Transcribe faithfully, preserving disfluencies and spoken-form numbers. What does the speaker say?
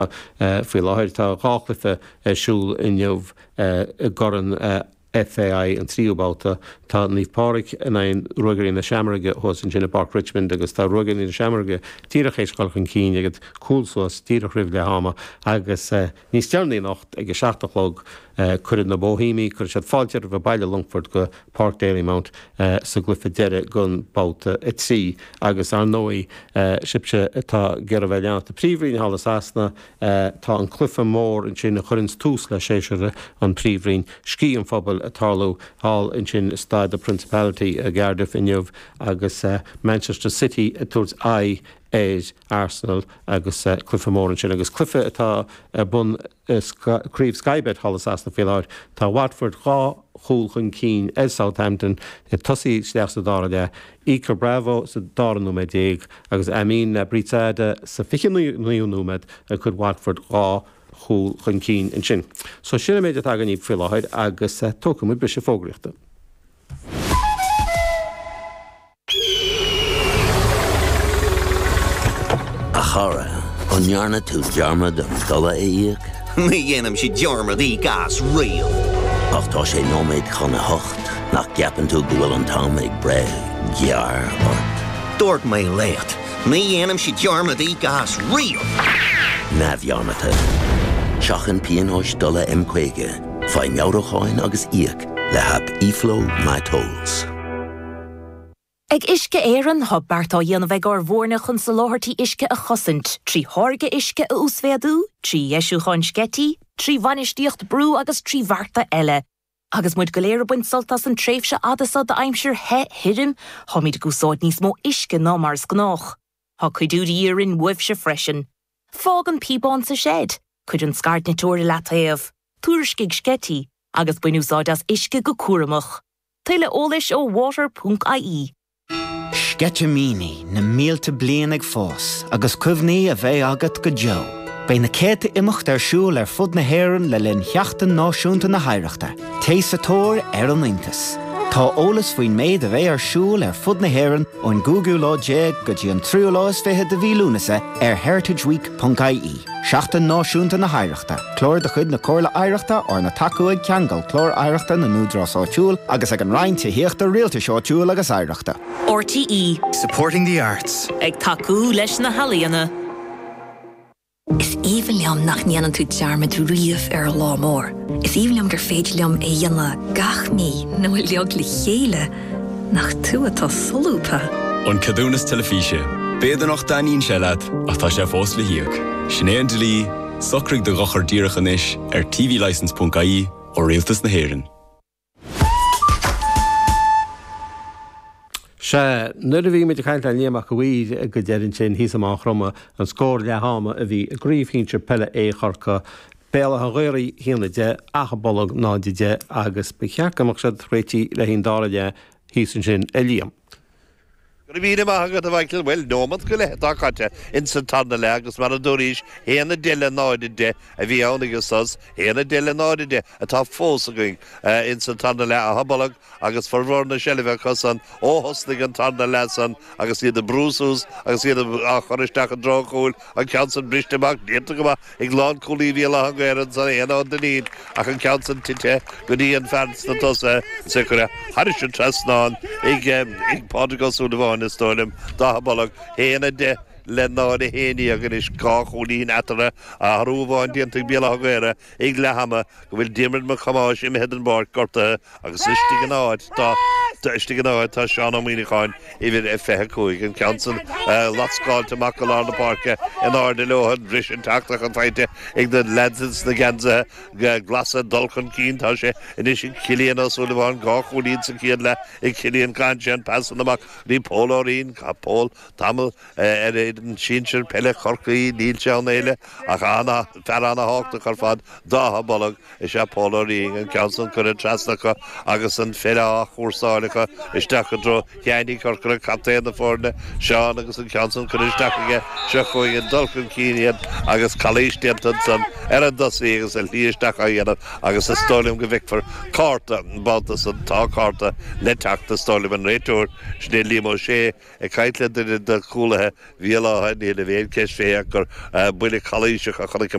faoi láthir tá gáchlifa siúl inniuh goran F A I an tríobáta tá níomh páric in ein rugaí na seamarige hos in Gina Park Richmond agus tá rugaí na seamarige tíreach éiscalchan cín agad cúlsás tíreach rih le háma agus níos teannaí nacht ag seachtachlog chuid na Bohímí chuir sé fáiltear bh baile Longford go Park Daily Mount sa glufa deire gun báta i trí agus ar nóí sibse tá gur a bheith príomhrín hálas asna tá an clufa mór in sin na churins tús le séisiire an príomhrín cí an phobal atálú hall in sin Stade Principality a Gardif inniuh agus uh, Manchester City uh, towards I Age Arsenal agus uh, Cliffe Moran sin agus Cliffe atá uh, bun uh, Críomh Skybet hallas as na fiáid tá Watford gá chúlchan cín as Southampton uh, tosí sleach sa dára de Iker Bravo sa dára númé déag agus Amin uh, Britsada sa fichin nuú númed uh, chud Watford gá chúl chun cín in sin. So sinna méid a gan í fiáid agus uh, tóca mu brise fógriachta. A chara, an jarna tú jarma don dola éiag? Mi dhéanam si jarma dí gas rial. Ach tá sé nóméid chuna hocht, nach gapan tú gwil an tam ag bre, giar ort. Dort mé leat, mi dhéanam si jarma dí gas rial. Na bhearmata. Seachan pianóis dola imquaige, fai meawracháin agus íag, le hab iflo my tolls. Ag isce éireann hab bartá dhéanamh ag ar bhórna chun sa láthirtí isce a chosint, trí tháirge isce a úsféadú, trí eisiúcháin scetí, trí bhanistíocht brú agus trí bharta eile. Agus muid go léir buint soltas an tréimhse adasa de aimsir he hirim, ha míid gúsáid níos mó isce ná mars gnách. Ha cuidúdi írin wibse freisin. Fág an píbán sa shed, cuid an scart na tóir lataíomh, túriscig scetí, agus buinúsáid as isce go cuaramach. Tuile ólis ó water dot I E. Sketchamini na mílte blian ag fós, agus cuimhní a bheith agat go Joe. Bei na céta imimecht ar siúil ar fud na héireann le linn cheachtain náisiúnta na haireachta, tééis a tóir ar an intas. Tá ólas faoin méid a bheith ar siúil ar fud na héireann ón Google lá déag go dtí an tríú lás fithe de bhí lúnasa ar heritage week dot I E. Seachtain náisiúnta na haireachta, clór de chud na cóirla aireachta or na tacuig ceangal clór aireachta na núdrás áitiúil agus ag an roinnte híochta rialta seáitiúil agus aireachta. R T E. Supporting the arts. Ag tacu leis na halíana. Is even liam nach níanaan tú dearma tú riamh ar lá mór. Is even liam gur féidir liam é dhéanana gach mí nó leag le chéile nach tú atá solúpa. An cadúnas telefíse, béidir nach daíonn se leat ach tá sé fós le hiag. Sinéad de lí, socraigh de gachar díreachan is ar T V license dot I E ó rialtas na héireann. Se nuair a bhí mit a chaint an léamach go bhí go deirinn sin hí amach chroma an scóir le háma a bhí a gríomhhínte pelle é chorcha béla an ghuiirí híanana de achabolg náide de agus becheachach se réití le hín dála de hí san sin a líam. Bhíine agad a bhaicil bhfuil nómad go le dáchaite in san tanna le agus mar a dúríis héana deile náide de a bhí annagus as héana deile náide de atá fós a going in san tanna le a habalag agus forhór na seilibh chus an óhosnig an tanna le san agus iad a brúsús agus iad a choristeach an dráchúil an ceansan bristeach déanta go ag lán cholíhí le an gairan san éana an daníd ach an ceansan tite go dí an fans na tosa sicre haris an trasnáin ag ag pádagasúna bháin is stoilm dá habalag héana de le náid a héine agan is cá cholín atara a rúbháin dianta bíala agéire ag le hama go bhfuil dimrid me chamáis im hedan bar gorta agus istí gan áid tá istí gan áid tá seán am mínicháin i bhír e fethe cúig an ceansan latscáil te macalán na parca in áde lehan bris an tachtach an feite ag den lensins na gansa glasa dulchan cín tá sé in is sin cilíon as úla bháin gá cholín sa cían le ag cilíon cáinte an pasan amach ní póláín cá pól tamil ar an sínsir pelle chorcaí níl se an éile ach anna fer anna háachta chu fad dá habalag is sé póláín an ceansan chur an trasnacha agus an féile a chósáile Ríocha isteach go dro cheanní chu gur captéin na fórne Seán agus an Johnson chu isteach aige se chuig an dulchan cíinead agus chalíisteantan san ar an dosí agus a líisteach a dhéanamh agus a stólim go bhicfar cárta an banta san tá cárta leteachta stólim an réitúir sné límó sé i caiitle de chúlathe bhí láthain í le bhéon ceis féach gur buile chalíiseach a chunig